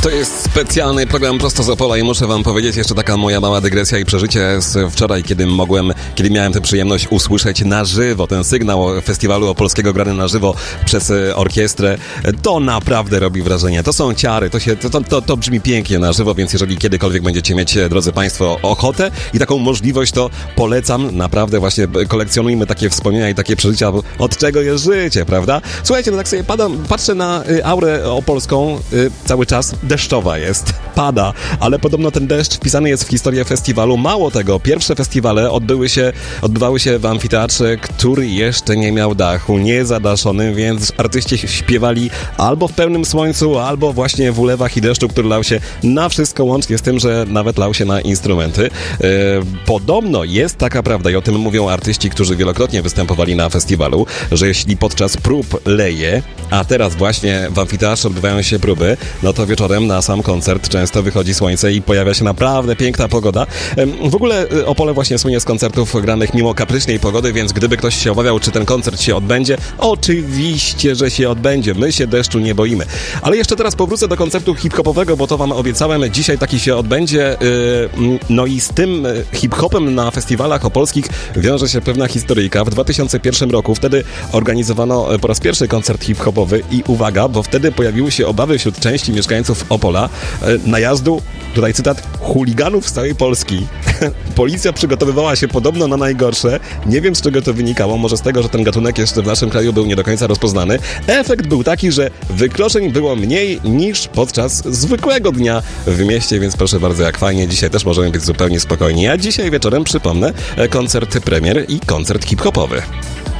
To jest specjalny program prosto z Opola i muszę wam powiedzieć jeszcze taka moja mała dygresja i przeżycie z wczoraj, kiedy miałem tę przyjemność usłyszeć na żywo ten sygnał festiwalu opolskiego grany na żywo przez orkiestrę. To naprawdę robi wrażenie. To są ciary, to brzmi pięknie na żywo, więc jeżeli kiedykolwiek będziecie mieć, drodzy państwo, ochotę i taką możliwość, to polecam. Naprawdę właśnie kolekcjonujmy takie wspomnienia i takie przeżycia, bo od czego jest życie, prawda? Słuchajcie, no tak sobie patrzę na aurę opolską cały czas. Deszczowa jest, pada, ale podobno ten deszcz wpisany jest w historię festiwalu. Mało tego, pierwsze festiwale odbywały się w amfiteatrze, który jeszcze nie miał dachu, niezadaszonym, więc artyści śpiewali albo w pełnym słońcu, albo właśnie w ulewach i deszczu, który lał się na wszystko, łącznie z tym, że nawet lał się na instrumenty. Podobno jest taka prawda i o tym mówią artyści, którzy wielokrotnie występowali na festiwalu, że jeśli podczas prób leje, a teraz właśnie w amfiteatrze odbywają się próby, no to wieczorem na sam koncert często wychodzi słońce i pojawia się naprawdę piękna pogoda. W ogóle Opole właśnie słynie z koncertów granych mimo kapryśnej pogody, więc gdyby ktoś się obawiał, czy ten koncert się odbędzie, oczywiście, że się odbędzie. My się deszczu nie boimy. Ale jeszcze teraz powrócę do koncertu hip-hopowego, bo to wam obiecałem. Dzisiaj taki się odbędzie. No i z tym hip-hopem na festiwalach opolskich wiąże się pewna historyjka. W 2001 roku wtedy organizowano po raz pierwszy koncert hip-hopowy i uwaga, bo wtedy pojawiły się obawy wśród części mieszkańców Opola najazdu, tutaj cytat, chuliganów z całej Polski. Policja przygotowywała się podobno na najgorsze. Nie wiem, z czego to wynikało. Może z tego, że ten gatunek jeszcze w naszym kraju był nie do końca rozpoznany. Efekt był taki, że wykroczeń było mniej niż podczas zwykłego dnia w mieście, więc proszę bardzo, jak fajnie. Dzisiaj też możemy być zupełnie spokojni. A dzisiaj wieczorem, przypomnę, koncert premier i koncert hip-hopowy.